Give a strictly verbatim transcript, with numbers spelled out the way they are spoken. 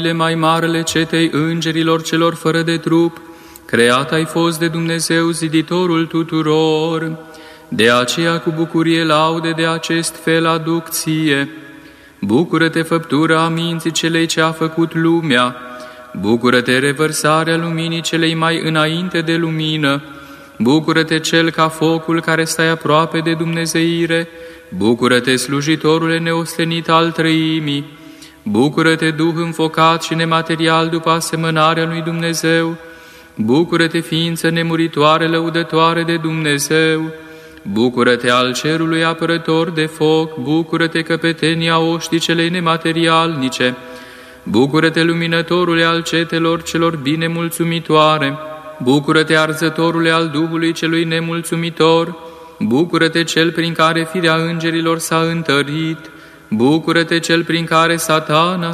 mai marele cetei îngerilor celor fără de trup, creat ai fost de Dumnezeu, ziditorul tuturor. De aceea cu bucurie laude de acest fel aduc ție. Bucură-te, făptura minții celei ce a făcut lumea, bucură-te, revărsarea luminii celei mai înainte de lumină, bucură-te, cel ca focul care stai aproape de dumnezeire, bucură-te, slujitorule neostenit al trăimii, bucură-te, Duh înfocat și nematerial după asemănarea lui Dumnezeu, bucură-te, ființă nemuritoare, lăudătoare de Dumnezeu, bucură-te, al cerului apărător de foc, bucură-te, căpetenia oștii celei nematerialnice, bucură-te, luminătorule al cetelor celor bine mulțumitoare, bucură-te, arzătorule al Duhului celui nemulțumitor, bucură-te, cel prin care firea îngerilor s-a întărit, bucură-te, cel prin care Satana